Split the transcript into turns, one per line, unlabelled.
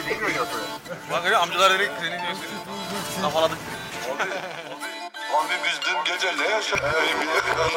Ne görüyorsun?
Bak öyle amcalar öyle seni diyor. Kafaladık.
Abi biz dün gece ne yaşadık? Benim